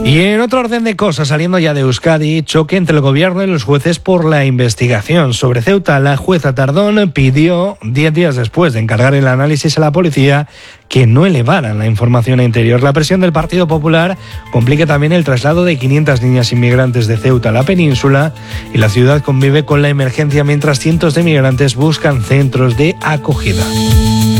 Y en otro orden de cosas, saliendo ya de Euskadi, choque entre el gobierno y los jueces por la investigación sobre Ceuta. La jueza Tardón pidió, 10 días después de encargar el análisis a la policía, que no elevaran la información a Interior. La presión del Partido Popular complica también el traslado de 500 niñas inmigrantes de Ceuta a la península, y la ciudad convive con la emergencia mientras cientos de migrantes buscan centros de acogida.